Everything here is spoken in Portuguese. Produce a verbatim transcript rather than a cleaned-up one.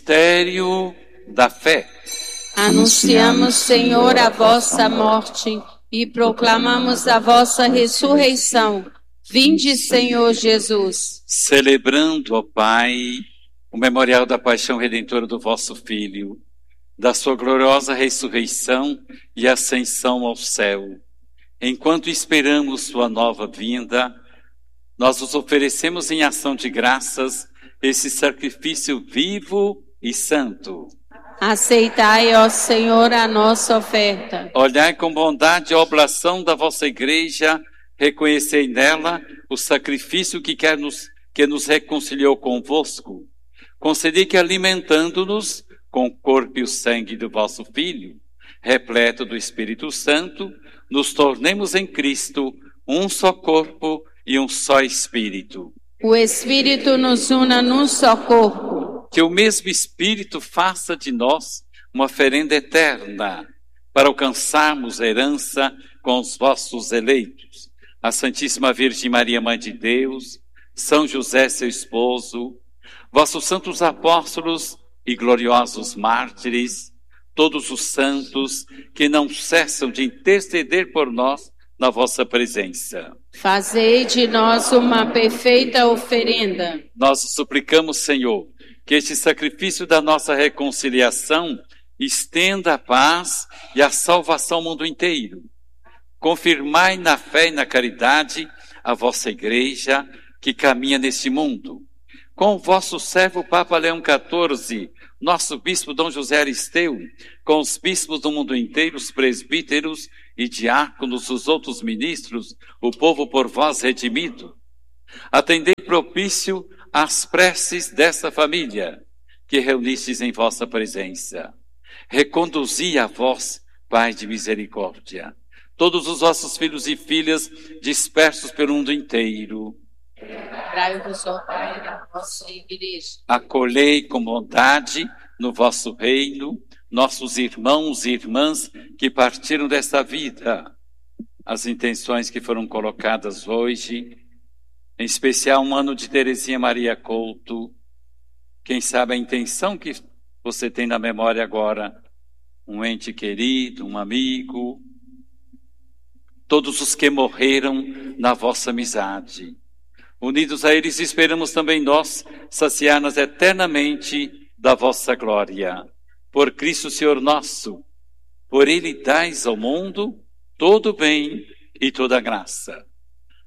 Mistério da fé. Anunciamos, Senhor, a vossa morte e proclamamos a vossa ressurreição. Vinde, Senhor Jesus. Celebrando, ó Pai, o memorial da paixão redentora do vosso Filho, da sua gloriosa ressurreição e ascensão ao céu. Enquanto esperamos sua nova vinda, nós os oferecemos em ação de graças esse sacrifício vivo e santo. Aceitai, ó Senhor, a nossa oferta. Olhai com bondade a oblação da vossa igreja, reconhecei nela o sacrifício que, quer nos, que nos reconciliou convosco. Concedei que, alimentando-nos com o corpo e o sangue do vosso Filho, repleto do Espírito Santo, nos tornemos em Cristo um só corpo e um só Espírito. O Espírito nos una num só corpo. Que o mesmo Espírito faça de nós uma oferenda eterna, para alcançarmos a herança com os vossos eleitos. A Santíssima Virgem Maria, Mãe de Deus, São José, seu esposo, vossos santos apóstolos e gloriosos mártires, todos os santos que não cessam de interceder por nós na vossa presença. Fazei de nós uma perfeita oferenda. Nós suplicamos, Senhor, que este sacrifício da nossa reconciliação estenda a paz e a salvação ao mundo inteiro. Confirmai na fé e na caridade a vossa igreja que caminha neste mundo. Com o vosso servo Papa Leão quatorze, nosso bispo Dom José Aristeu, com os bispos do mundo inteiro, os presbíteros e diáconos, os outros ministros, o povo por vós redimido. Atendei propício às preces dessa família que reunistes em vossa presença. Reconduzi a vós, Pai de misericórdia, todos os vossos filhos e filhas dispersos pelo mundo inteiro. Lembrai-vos, ó Pai, da vossa igreja. Acolhei com bondade no vosso reino nossos irmãos e irmãs que partiram desta vida. As intenções que foram colocadas hoje, em especial um ano de Teresinha Maria Couto. Quem sabe a intenção que você tem na memória agora, um ente querido, um amigo, todos os que morreram na vossa amizade. Unidos a eles, esperamos também nós saciar-nos eternamente da vossa glória. Por Cristo Senhor nosso, por Ele dais ao mundo todo o bem e toda a graça.